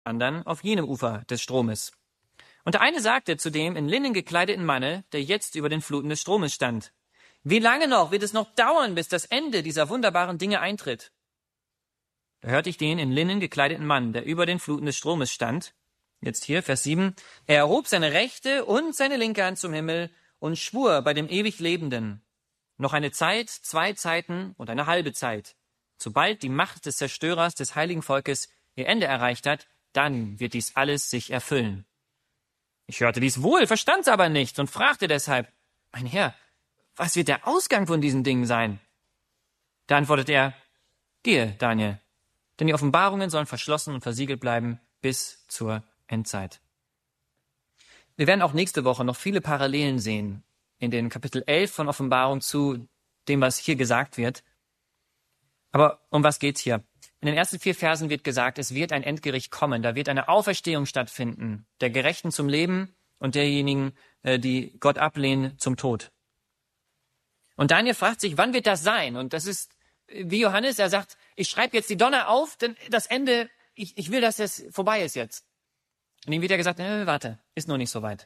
anderen auf jenem Ufer des Stromes. Und der eine sagte zu dem in Linnen gekleideten Manne, der jetzt über den Fluten des Stromes stand: Wie lange noch wird es noch dauern, bis das Ende dieser wunderbaren Dinge eintritt? Da hörte ich den in Linnen gekleideten Mann, der über den Fluten des Stromes stand. Jetzt hier, Vers 7. Er erhob seine rechte und seine linke Hand zum Himmel und schwur bei dem ewig Lebenden: Noch eine Zeit, 2 Zeiten und eine halbe Zeit. Sobald die Macht des Zerstörers des heiligen Volkes ihr Ende erreicht hat, dann wird dies alles sich erfüllen. Ich hörte dies wohl, verstand's aber nicht und fragte deshalb: Mein Herr, was wird der Ausgang von diesen Dingen sein? Da antwortete er: Gehe, Daniel, denn die Offenbarungen sollen verschlossen und versiegelt bleiben bis zur Endzeit. Wir werden auch nächste Woche noch viele Parallelen sehen in den Kapitel 11 von Offenbarung zu dem, was hier gesagt wird. Aber um was geht's hier? In den ersten 4 Versen wird gesagt, es wird ein Endgericht kommen. Da wird eine Auferstehung stattfinden, der Gerechten zum Leben und derjenigen, die Gott ablehnen, zum Tod. Und Daniel fragt sich, wann wird das sein? Und das ist wie Johannes, er sagt, ich schreibe jetzt die Donner auf, denn das Ende, ich will, dass es vorbei ist jetzt. Und ihm wird ja gesagt, warte, ist noch nicht so weit.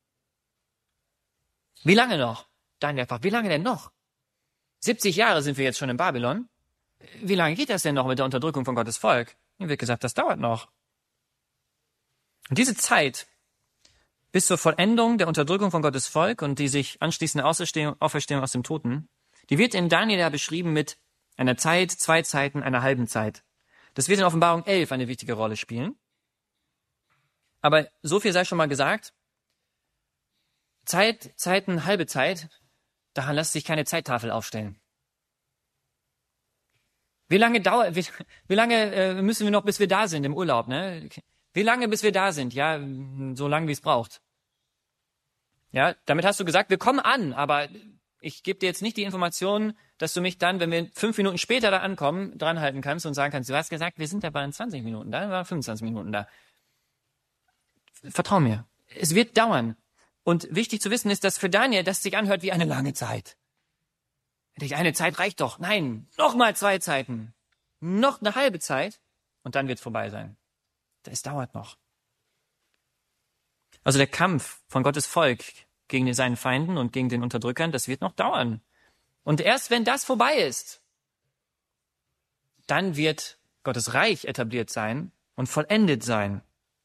Wie lange noch? Daniel fragt, wie lange denn noch? 70 Jahre sind wir jetzt schon in Babylon. Wie lange geht das denn noch mit der Unterdrückung von Gottes Volk? Ihm wird gesagt, das dauert noch. Und diese Zeit bis zur Vollendung der Unterdrückung von Gottes Volk und die sich anschließende Auferstehung aus dem Toten, die wird in Daniel ja beschrieben mit einer Zeit, 2 Zeiten, einer halben Zeit. Das wird in Offenbarung 11 eine wichtige Rolle spielen. Aber so viel sei schon mal gesagt. Zeit, Zeiten, halbe Zeit, daran lässt sich keine Zeittafel aufstellen. Wie lange müssen wir noch, bis wir da sind im Urlaub, ne? Wie lange, bis wir da sind? Ja, so lange, wie es braucht. Ja, damit hast du gesagt, wir kommen an, aber ich gebe dir jetzt nicht die Information, dass du mich dann, wenn wir 5 Minuten später da ankommen, dranhalten kannst und sagen kannst, du hast gesagt, wir sind dabei in 20 Minuten da, wir waren 25 Minuten da. Vertrau mir, es wird dauern. Und wichtig zu wissen ist, dass für Daniel das sich anhört wie eine lange Zeit. Eine Zeit reicht doch. Nein, nochmal 2 Zeiten. Noch eine halbe Zeit und dann wird es vorbei sein. Es dauert noch. Also der Kampf von Gottes Volk gegen seinen Feinden und gegen den Unterdrückern, das wird noch dauern. Und erst wenn das vorbei ist, dann wird Gottes Reich etabliert sein und vollendet sein.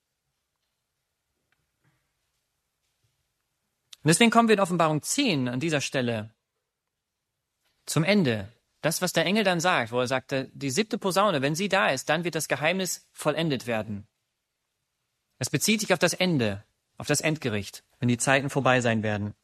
Und deswegen kommen wir in Offenbarung 10 an dieser Stelle zum Ende. Das, was der Engel dann sagt, wo er sagt, die 7. Posaune, wenn sie da ist, dann wird das Geheimnis vollendet werden. Es bezieht sich auf das Ende, auf das Endgericht, wenn die Zeiten vorbei sein werden.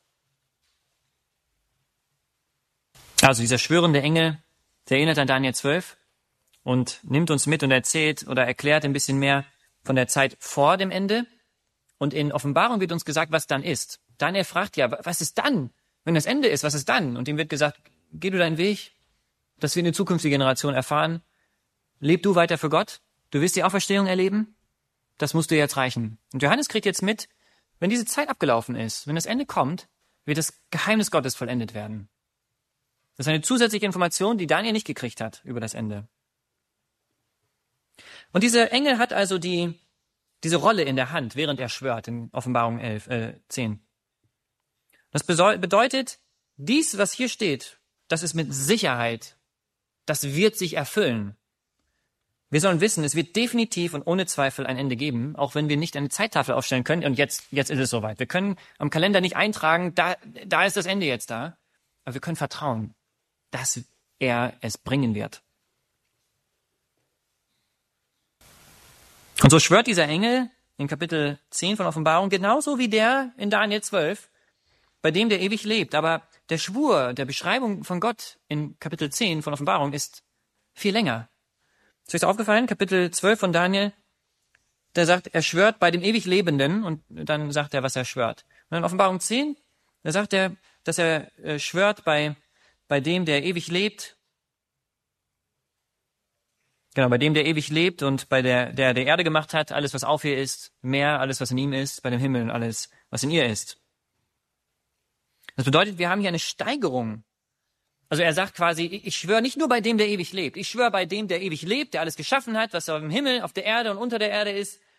Also dieser schwörende Engel, der erinnert an Daniel 12 und nimmt uns mit und erzählt oder erklärt ein bisschen mehr von der Zeit vor dem Ende. Und in Offenbarung wird uns gesagt, was dann ist. Daniel fragt ja, was ist dann? Wenn das Ende ist, was ist dann? Und ihm wird gesagt, geh du deinen Weg, dass wir eine zukünftige Generation erfahren. Leb du weiter für Gott. Du wirst die Auferstehung erleben. Das musst du jetzt reichen. Und Johannes kriegt jetzt mit, wenn diese Zeit abgelaufen ist, wenn das Ende kommt, wird das Geheimnis Gottes vollendet werden. Das ist eine zusätzliche Information, die Daniel nicht gekriegt hat über das Ende. Und dieser Engel hat also diese Rolle in der Hand, während er schwört in Offenbarung 10. Das bedeutet, dies, was hier steht, das ist mit Sicherheit, das wird sich erfüllen. Wir sollen wissen, es wird definitiv und ohne Zweifel ein Ende geben, auch wenn wir nicht eine Zeittafel aufstellen können und jetzt ist es soweit. Wir können am Kalender nicht eintragen, da ist das Ende jetzt da, aber wir können vertrauen, dass er es bringen wird. Und so schwört dieser Engel in Kapitel 10 von Offenbarung genauso wie der in Daniel 12, bei dem der ewig lebt. Aber der Schwur der Beschreibung von Gott in Kapitel 10 von Offenbarung ist viel länger. Ist euch das aufgefallen? Kapitel 12 von Daniel, der sagt, er schwört bei dem ewig Lebenden und dann sagt er, was er schwört. Und in Offenbarung 10, da sagt er, dass er schwört bei dem, der ewig lebt. Genau, bei dem, der ewig lebt und bei der Erde gemacht hat, alles, was auf ihr ist, Meer, alles, was in ihm ist, bei dem Himmel und alles, was in ihr ist. Das bedeutet, wir haben hier eine Steigerung Also er sagt quasi, ich schwöre nicht nur bei dem, der ewig lebt. Ich schwöre bei dem, der ewig lebt, der alles geschaffen hat, was im Himmel, auf der Erde und unter der Erde ist.